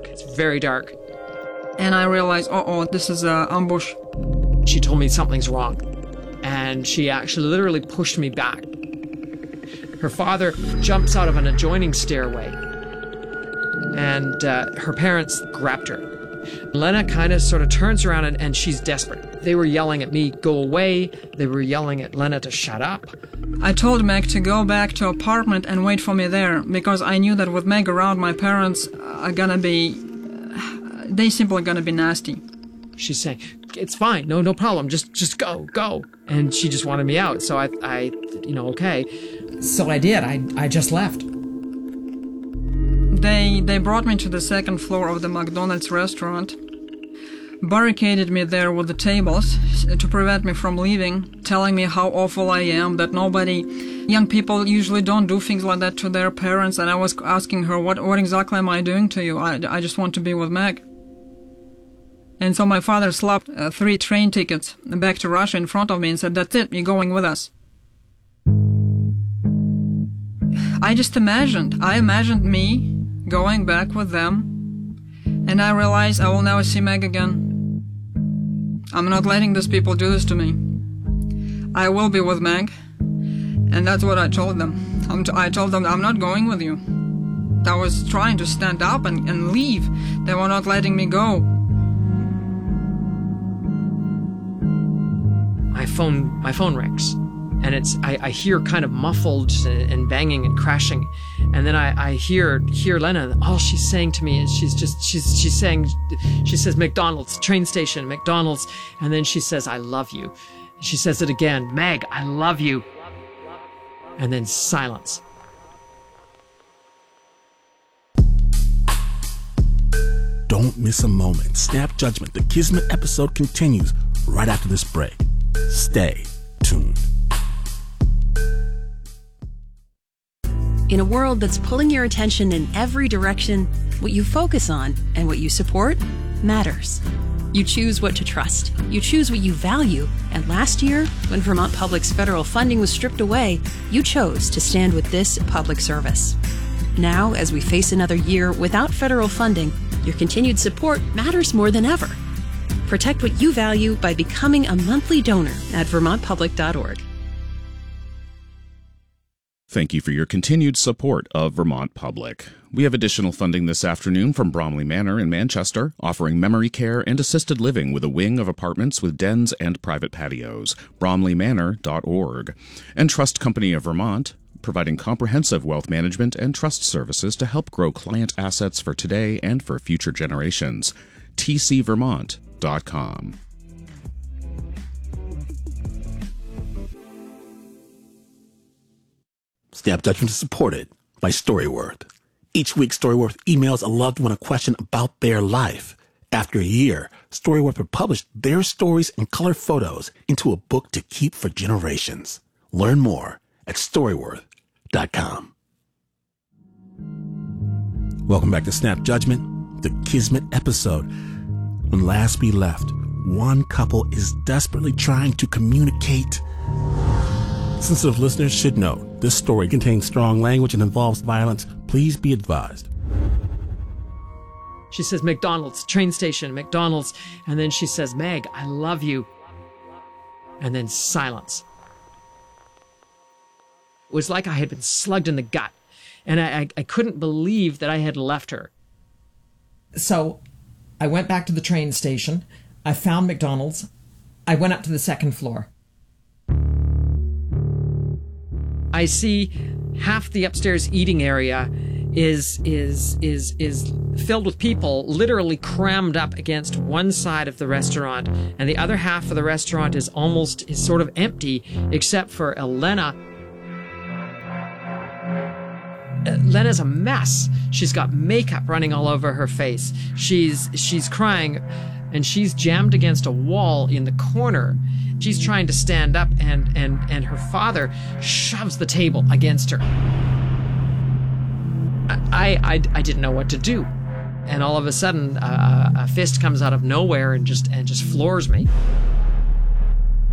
dark. It's very dark. And I realized, this is an ambush. She told me something's wrong. And she actually literally pushed me back. Her father jumps out of an adjoining stairway. And her parents grabbed her. Lena kind of sort of turns around and she's desperate. They were yelling at me, go away. They were yelling at Lena to shut up. I told Meg to go back to apartment and wait for me there, because I knew that with Meg around, my parents are gonna be... they simply gonna be nasty. She's saying, it's fine, no problem, just go. And she just wanted me out, so I okay. So I did, I just left. They brought me to the second floor of the McDonald's restaurant, barricaded me there with the tables to prevent me from leaving, telling me how awful I am, that young people usually don't do things like that to their parents, and I was asking her, what exactly am I doing to you? I just want to be with Meg. And so my father slapped 3 train tickets back to Russia in front of me and said, that's it, you're going with us. I imagined me going back with them, and I realized I will never see Meg again. I'm not letting these people do this to me. I will be with Meg, and that's what I told them. I told them I'm not going with you. I was trying to stand up and leave. They were not letting me go. My phone rings, and I hear kind of muffled and banging and crashing, and then I hear Lena. All she's saying to me is she says McDonald's, train station, McDonald's, and then she says I love you. She says it again, Meg, I love you, and then silence. Don't miss a moment. Snap Judgment, the Kismet episode continues right after this break. Stay tuned. In a world that's pulling your attention in every direction, what you focus on and what you support matters. You choose what to trust. You choose what you value. And last year, when Vermont Public's federal funding was stripped away, you chose to stand with this public service. Now, as we face another year without federal funding, your continued support matters more than ever. Protect what you value by becoming a monthly donor at vermontpublic.org. Thank you for your continued support of Vermont Public. We have additional funding this afternoon from Bromley Manor in Manchester, offering memory care and assisted living with a wing of apartments with dens and private patios. bromleymanor.org. And Trust Company of Vermont, providing comprehensive wealth management and trust services to help grow client assets for today and for future generations. tcvermont.com. Snap Judgment is supported by Storyworth. Each week, Storyworth emails a loved one a question about their life. After a year, Storyworth will publish their stories and color photos into a book to keep for generations. Learn more at Storyworth.com. Welcome back to Snap Judgment, the Kismet episode. When last we left, one couple is desperately trying to communicate. Sensitive listeners should know this story contains strong language and involves violence. Please be advised. She says McDonald's, train station, McDonald's, and then she says, Meg, I love you, and then silence. It was like I had been slugged in the gut, and I couldn't believe that I had left her. So I went back to the train station. I found McDonald's. I went up to the second floor. I see half the upstairs eating area is filled with people literally crammed up against one side of the restaurant, and the other half of the restaurant is sort of empty except for Elena. Lena's a mess. She's got makeup running all over her face. She's crying, and she's jammed against a wall in the corner. She's trying to stand up, and her father shoves the table against her. I didn't know what to do, and all of a sudden a fist comes out of nowhere and just floors me.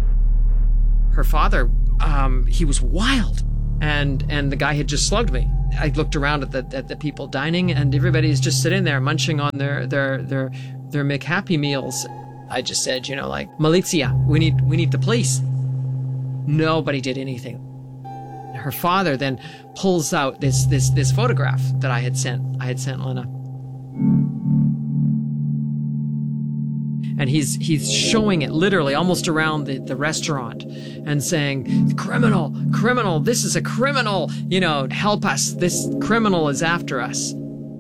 Her father, he was wild, and the guy had just slugged me. I looked around at the people dining, and everybody's just sitting there munching on their McHappy meals. I just said, like, Militia, we need the police. Nobody did anything. Her father then pulls out this photograph that I had sent Lena. And he's showing it literally almost around the restaurant and saying, criminal, this is a criminal, help us, this criminal is after us.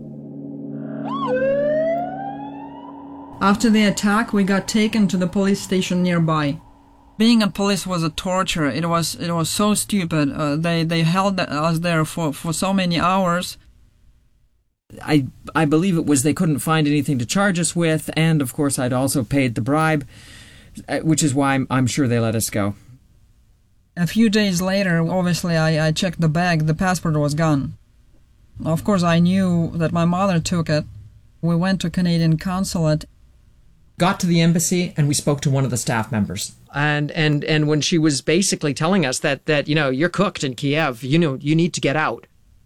After the attack, we got taken to the police station nearby. Being at police was a torture. It was so stupid. They held us there for so many hours. I believe it was they couldn't find anything to charge us with, and of course I'd also paid the bribe, which is why I'm sure they let us go. A few days later, obviously, I checked the bag. The passport was gone. Of course, I knew that my mother took it. We went to Canadian consulate. Got to the embassy, and we spoke to one of the staff members. And when she was basically telling us that you're cooked in Kiev, you need to get out.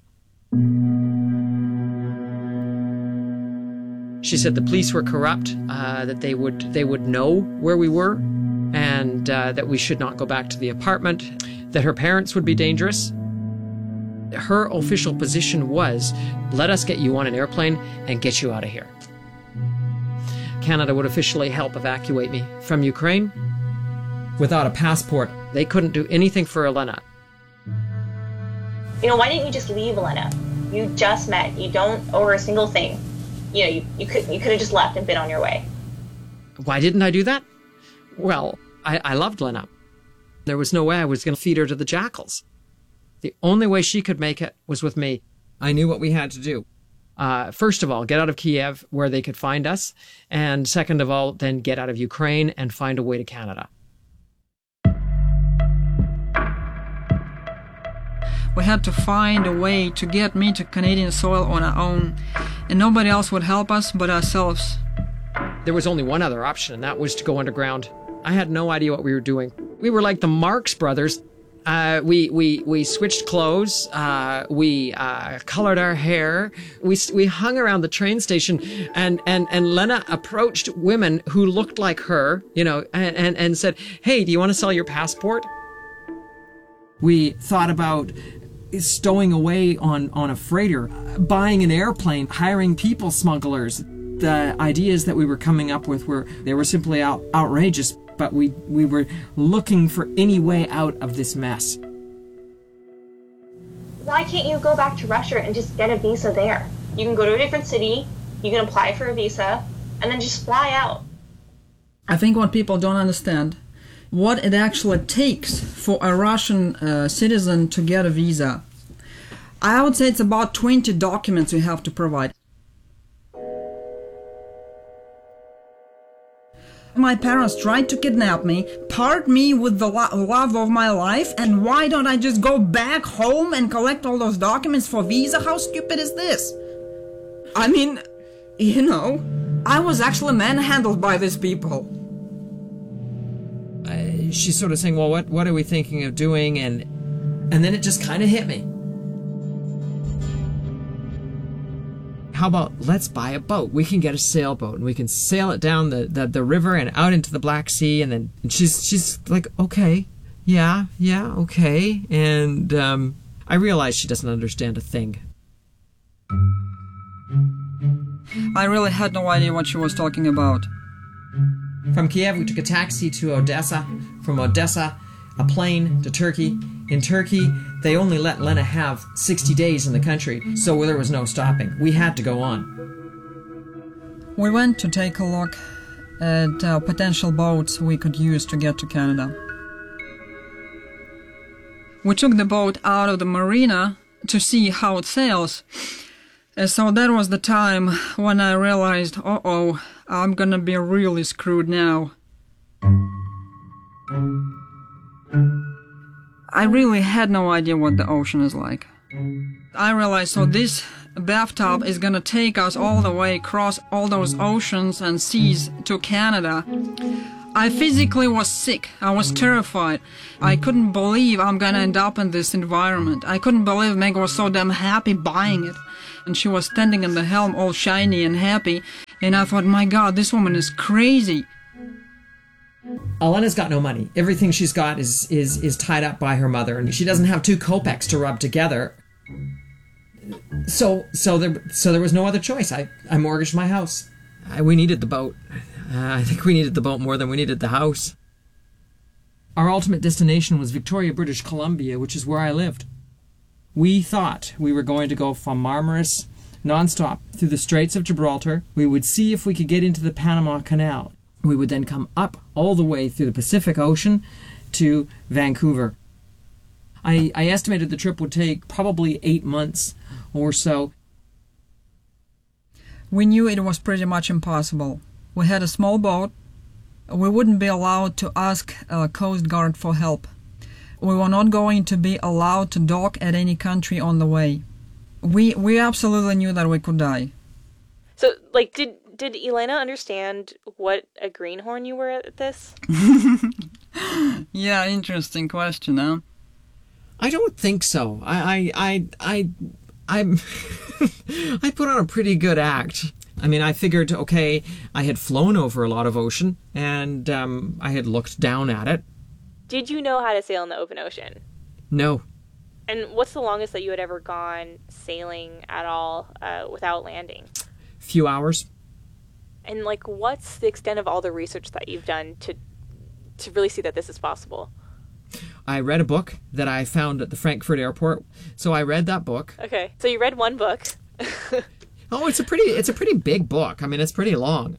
She said the police were corrupt, that they would know where we were, and that we should not go back to the apartment, that her parents would be dangerous. Her official position was, let us get you on an airplane and get you out of here. Canada would officially help evacuate me from Ukraine. Without a passport, they couldn't do anything for Elena. Why didn't you just leave, Elena? You just met. You don't owe her a single thing. You could have just left and been on your way. Why didn't I do that? Well, I loved Lena. There was no way I was going to feed her to the jackals. The only way she could make it was with me. I knew what we had to do. First of all, get out of Kiev where they could find us. And second of all, then get out of Ukraine and find a way to Canada. We had to find a way to get me to Canadian soil on our own, and nobody else would help us but ourselves. There was only one other option, and that was to go underground. I had no idea what we were doing. We were like the Marx Brothers. We switched clothes. We colored our hair. We hung around the train station, and Lena approached women who looked like her, and said, "Hey, do you want to sell your passport?" We thought about stowing away on a freighter, buying an airplane, hiring people smugglers. The ideas that we were coming up with were simply outrageous, but we were looking for any way out of this mess. Why can't you go back to Russia and just get a visa there? You can go to a different city, you can apply for a visa, and then just fly out. I think what people don't understand, what it actually takes for a Russian citizen to get a visa. I would say it's about 20 documents you have to provide. My parents tried to kidnap me, part me with the love of my life, and why don't I just go back home and collect all those documents for visa? How stupid is this? I mean, I was actually manhandled by these people. She's sort of saying, well, what are we thinking of doing? And then it just kind of hit me. How about let's buy a boat? We can get a sailboat and we can sail it down the river and out into the Black Sea. And then she's like, okay, yeah, okay. And I realize she doesn't understand a thing. I really had no idea what she was talking about. From Kiev, we took a taxi to Odessa. From Odessa, a plane to Turkey. In Turkey, they only let Lena have 60 days in the country, so there was no stopping. We had to go on. We went to take a look at potential boats we could use to get to Canada. We took the boat out of the marina to see how it sails. So that was the time when I realized, uh-oh, I'm gonna be really screwed now. I really had no idea what the ocean is like. I realized, so this bathtub is gonna take us all the way across all those oceans and seas to Canada. I physically was sick. I was terrified. I couldn't believe I'm gonna end up in this environment. I couldn't believe Meg was so damn happy buying it. And she was standing in the helm all shiny and happy. And I thought, my God, this woman is crazy. Elena's got no money. Everything she's got is tied up by her mother, and she doesn't have 2 kopecks to rub together. So there was no other choice. I mortgaged my house. We needed the boat. I think we needed the boat more than we needed the house. Our ultimate destination was Victoria, British Columbia, which is where I lived. We thought we were going to go from Marmaris nonstop through the Straits of Gibraltar. We would see if we could get into the Panama Canal. We would then come up all the way through the Pacific Ocean to Vancouver. I estimated the trip would take probably 8 months or so. We knew it was pretty much impossible. We had a small boat. We wouldn't be allowed to ask a Coast Guard for help. We were not going to be allowed to dock at any country on the way. We absolutely knew that we could die. So, like, did Elena understand what a greenhorn you were at this? Yeah, interesting question, huh? I don't think so. I put on a pretty good act. I mean, I figured, okay, I had flown over a lot of ocean, and I had looked down at it. Did you know how to sail in the open ocean? No. And what's the longest that you had ever gone sailing at all without landing? Few hours. And, like, what's the extent of all the research that you've done to really see that this is possible? I read a book that I found at the Frankfurt airport, so I read that book. Okay, so you read one book. Oh, it's a pretty big book. I mean, it's pretty long.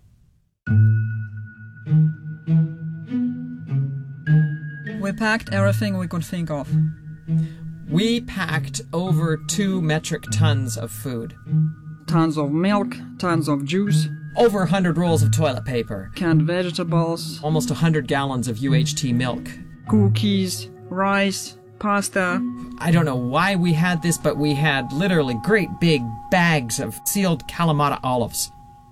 We packed everything we could think of. We packed over 2 metric tons of food. Tons of milk, tons of juice. Over 100 rolls of toilet paper. Canned vegetables. Almost 100 gallons of UHT milk. Cookies, rice, pasta. I don't know why we had this, but we had literally great big bags of sealed Kalamata olives.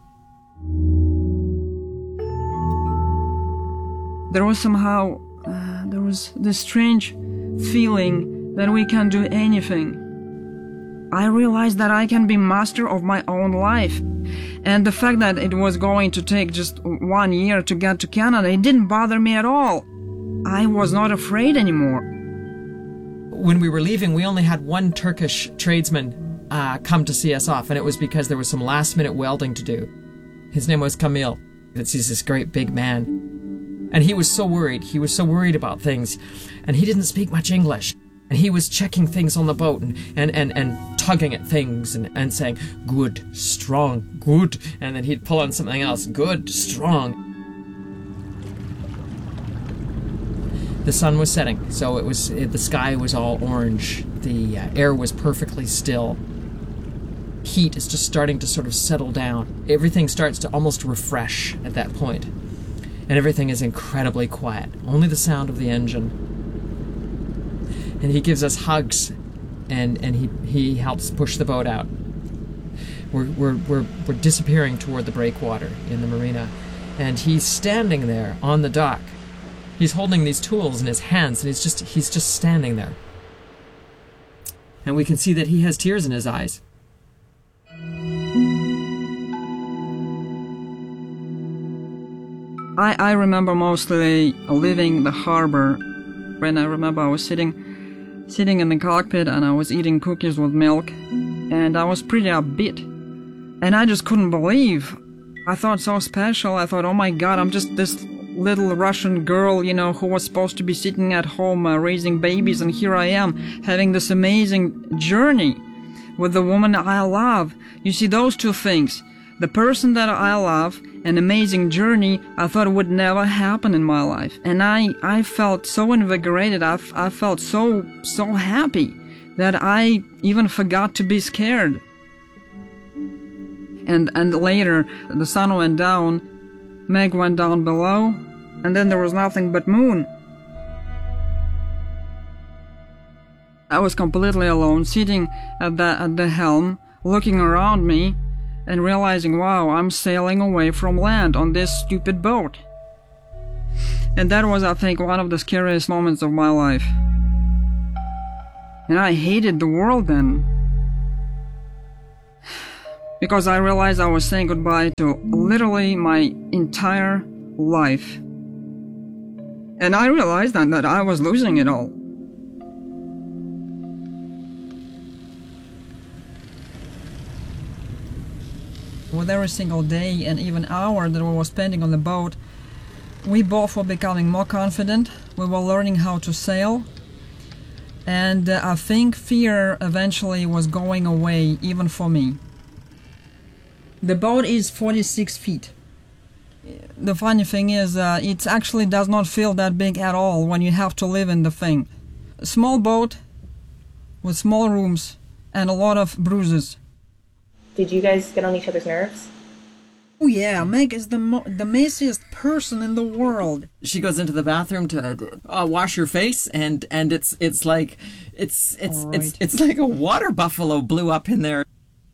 There was somehow, there was this strange feeling that we can do anything. I realized that I can be master of my own life. And the fact that it was going to take just 1 year to get to Canada, it didn't bother me at all. I was not afraid anymore. When we were leaving, we only had one Turkish tradesman come to see us off, and it was because there was some last-minute welding to do. His name was Camille. He's this great big man. And he was so worried. He was so worried about things. And he didn't speak much English. And he was checking things on the boat and tugging at things and saying, good, strong, good. And then he'd pull on something else, good, strong. The sun was setting, so the sky was all orange. The air was perfectly still. Heat is just starting to sort of settle down. Everything starts to almost refresh at that point. And everything is incredibly quiet. Only the sound of the engine. And he gives us hugs, and he helps push the boat out. We're disappearing toward the breakwater in the marina, and he's standing there on the dock. He's holding these tools in his hands, and he's just standing there. And we can see that he has tears in his eyes. I remember mostly leaving the harbor. When I remember I was sitting in the cockpit and I was eating cookies with milk, and I was pretty upbeat. And I just couldn't believe. I thought so special. I thought, oh my God, I'm just this little Russian girl, who was supposed to be sitting at home raising babies, and here I am having this amazing journey with the woman I love. You see, those two things, the person that I love, an amazing journey, I thought would never happen in my life. And I felt so invigorated. I felt so happy that I even forgot to be scared. And later, the sun went down, Meg went down below, and then there was nothing but moon. I was completely alone, sitting at the helm, looking around me, and realizing, wow, I'm sailing away from land on this stupid boat. And that was, I think, one of the scariest moments of my life. And I hated the world then. Because I realized I was saying goodbye to literally my entire life. And I realized that I was losing it all. With every single day and even hour that we were spending on the boat, we both were becoming more confident. We were learning how to sail. And I think fear eventually was going away, even for me. The boat is 46 feet. The funny thing is, it actually does not feel that big at all when you have to live in the thing. A small boat with small rooms and a lot of bruises. Did you guys get on each other's nerves? Oh yeah, Meg is the messiest person in the world. She goes into the bathroom to wash her face, and it's like it's like a water buffalo blew up in there.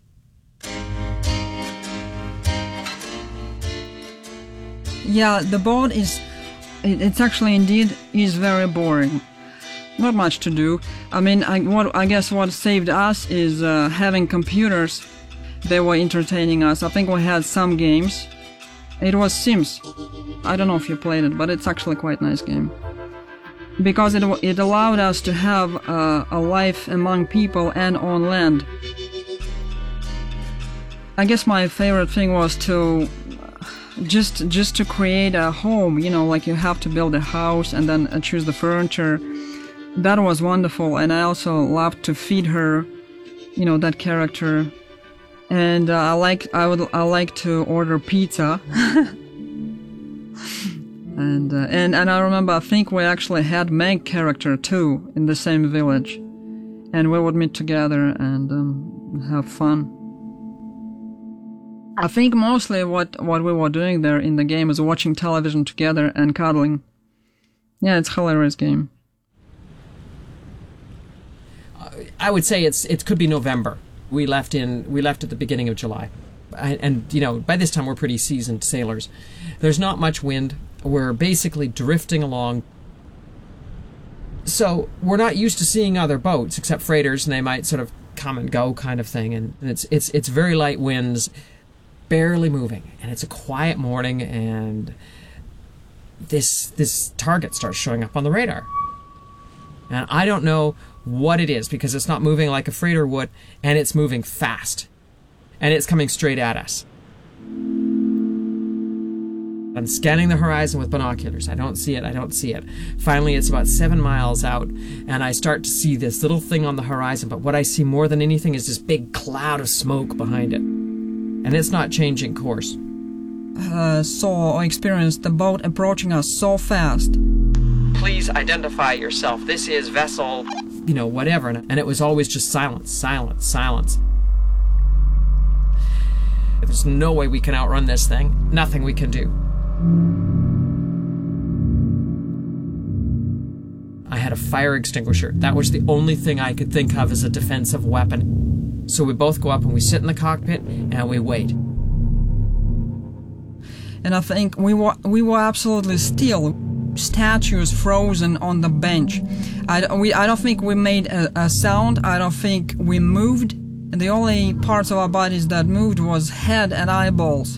Yeah, the boat it's actually indeed is very boring. Not much to do. I mean, I guess what saved us is having computers. They were entertaining us. I think we had some games. It was Sims. I don't know if you played it, but it's actually quite a nice game. Because it allowed us to have a life among people and on land. I guess my favorite thing was to just to create a home, you know, like you have to build a house and then choose the furniture. That was wonderful, and I also loved to feed her, you know, that character. And I like to order pizza. and I remember, I think we actually had Meg character too in the same village, and we would meet together and have fun. I think mostly what we were doing there in the game is watching television together and cuddling. Yeah, it's a hilarious game. I would say it could be November. We left at the beginning of July. And you know, by this time we're pretty seasoned sailors. There's not much wind. We're basically drifting along. So we're not used to seeing other boats except freighters, and they might sort of come and go kind of thing. And it's very light winds, barely moving. And it's a quiet morning, and this target starts showing up on the radar. And I don't know what it is, because it's not moving like a freighter would, and it's moving fast. And it's coming straight at us. I'm scanning the horizon with binoculars. I don't see it. Finally, it's about 7 miles out, and I start to see this little thing on the horizon, but what I see more than anything is this big cloud of smoke behind it. And it's not changing course. Saw or experienced the boat approaching us so fast. Please identify yourself. This is vessel, you know, whatever. And it was always just silence, silence, silence. There's no way we can outrun this thing. Nothing we can do. I had a fire extinguisher. That was the only thing I could think of as a defensive weapon. So we both go up and we sit in the cockpit and we wait. And I think we were absolutely still. Statues frozen on the bench. I don't think we made a sound. I don't think we moved. And the only parts of our bodies that moved was head and eyeballs.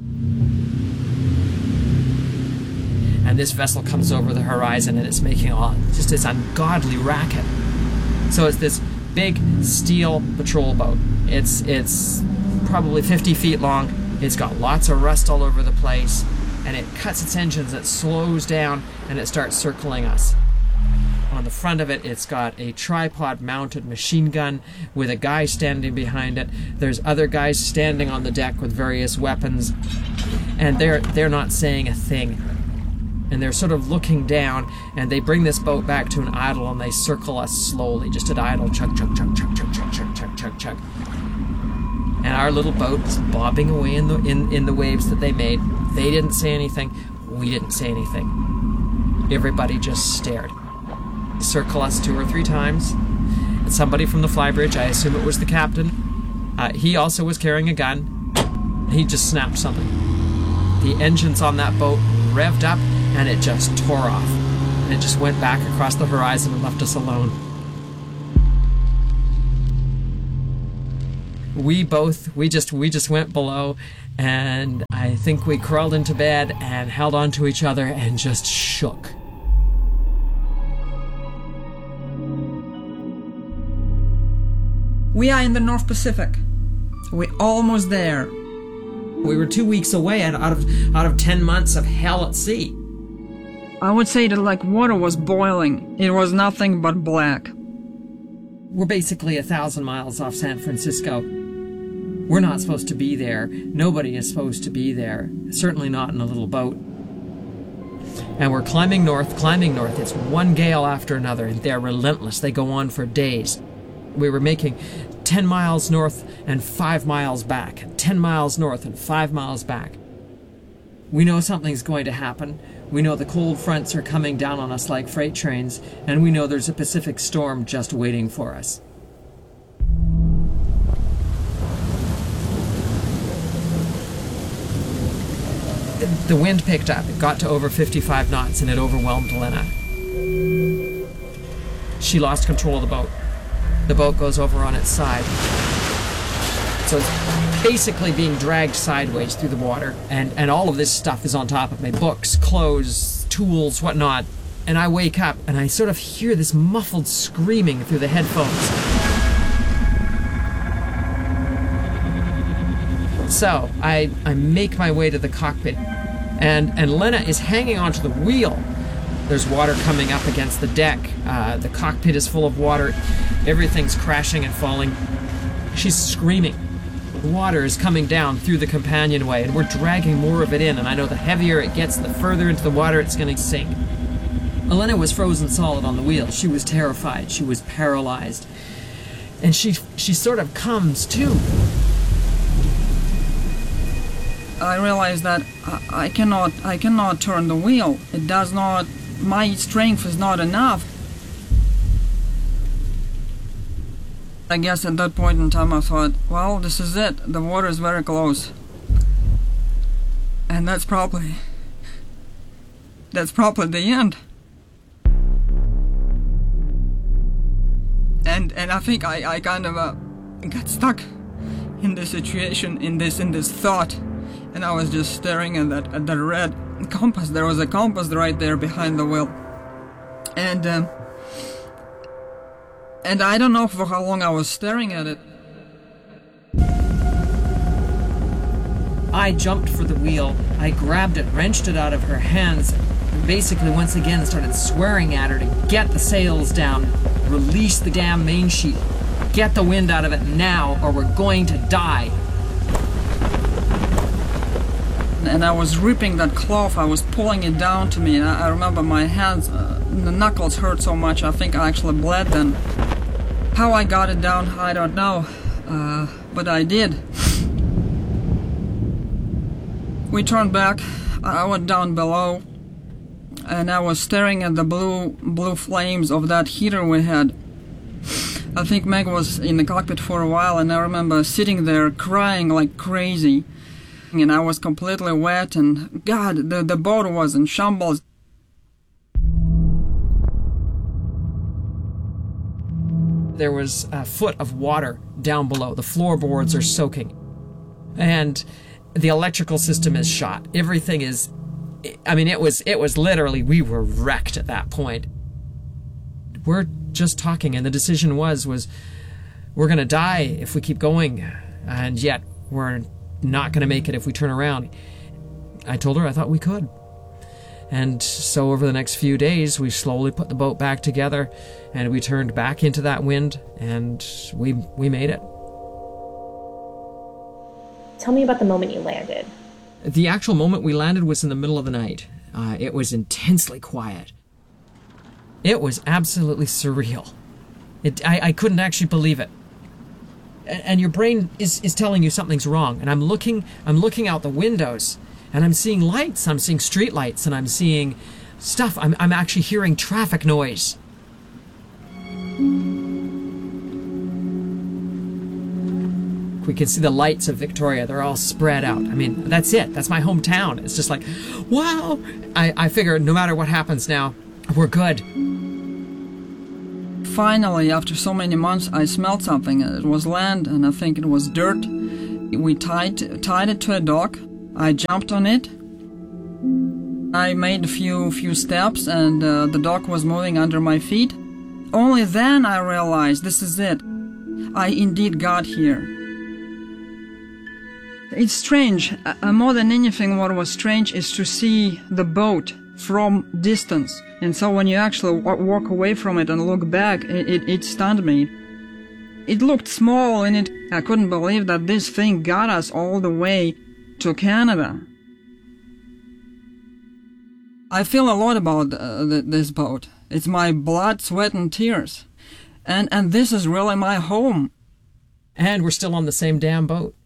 And this vessel comes over the horizon, and it's making just this ungodly racket. So it's this big steel patrol boat. It's probably 50 feet long. It's got lots of rust all over the place. And it cuts its engines, it slows down, and it starts circling us. On the front of it, it's got a tripod-mounted machine gun with a guy standing behind it. There's other guys standing on the deck with various weapons, and they're not saying a thing. And they're sort of looking down, and they bring this boat back to an idle, and they circle us slowly, just at idle, chug, chug, chug, chug, chug, chug, chug, chug, chug, chug. And our little boat is bobbing away in the waves that they made. They didn't say anything. We didn't say anything. Everybody just stared. Circle us 2 or 3 times. And somebody from the flybridge, I assume it was the captain, he also was carrying a gun. He just snapped something. The engines on that boat revved up, and it just tore off. And it just went back across the horizon and left us alone. We just went below, and I think we crawled into bed and held on to each other and just shook. We are in the North Pacific. We're almost there. We were 2 weeks away out of 10 months of hell at sea. I would say that like water was boiling. It was nothing but black. We're basically 1,000 miles off San Francisco. We're not supposed to be there. Nobody is supposed to be there. Certainly not in a little boat. And we're climbing north. It's one gale after another, and they're relentless. They go on for days. We were making 10 miles north and 5 miles back. 10 miles north and 5 miles back. We know something's going to happen. We know the cold fronts are coming down on us like freight trains, and we know there's a Pacific storm just waiting for us. The wind picked up. It got to over 55 knots, and it overwhelmed Lena. She lost control of the boat. The boat goes over on its side. So it's basically being dragged sideways through the water, and all of this stuff is on top of me. Books, clothes, tools, whatnot. And I wake up, and I sort of hear this muffled screaming through the headphones. So I make my way to the cockpit, and Lena is hanging onto the wheel. There's water coming up against the deck. The cockpit is full of water. Everything's crashing and falling. She's screaming. The water is coming down through the companionway, and we're dragging more of it in, and I know the heavier it gets, the further into the water it's going to sink. Elena was frozen solid on the wheel. She was terrified. She was paralyzed. And she sort of comes to. I realized that I cannot turn the wheel. It does not, my strength is not enough. I guess at that point in time I thought, well, this is it. The water is very close. And that's probably the end. And I think I kind of got stuck in this situation, in this thought. And I was just staring at that red compass. There was a compass right there behind the wheel. And I don't know for how long I was staring at it. I jumped for the wheel. I grabbed it, wrenched it out of her hands, and basically once again started swearing at her to get the sails down, release the damn main sheet, get the wind out of it now or we're going to die. And I was ripping that cloth, I was pulling it down to me, and I remember my hands, the knuckles hurt so much, I think I actually bled then. How I got it down, I don't know, but I did. We turned back, I went down below, and I was staring at the blue flames of that heater we had. I think Meg was in the cockpit for a while, and I remember sitting there crying like crazy. And I was completely wet, and God, the boat was in shambles. There was a foot of water down below. The floorboards are soaking. And the electrical system is shot. Everything is... I mean, it was literally... We were wrecked at that point. We're just talking, and the decision was we're going to die if we keep going. And yet, we're not going to make it if we turn around. I told her I thought we could. And so over the next few days, we slowly put the boat back together, and we turned back into that wind, and we made it. Tell me about the moment you landed. The actual moment we landed was in the middle of the night. It was intensely quiet. It was absolutely surreal. I couldn't actually believe it. And your brain is telling you something's wrong. And I'm looking out the windows, and I'm seeing lights. I'm seeing street lights, and I'm seeing stuff. I'm actually hearing traffic noise. We can see the lights of Victoria. They're all spread out. I mean, that's it. That's my hometown. It's just like, wow. I figure no matter what happens now, we're good. Finally, after so many months, I smelled something. It was land, and I think it was dirt. We tied it to a dock. I jumped on it. I made a few steps, and the dock was moving under my feet. Only then I realized this is it. I indeed got here. It's strange. More than anything, what was strange is to see the boat from distance. And so when you actually walk away from it and look back, it stunned me. It looked small, and I couldn't believe that this thing got us all the way to Canada. I feel a lot about this boat. It's my blood, sweat, and tears. And this is really my home. And we're still on the same damn boat.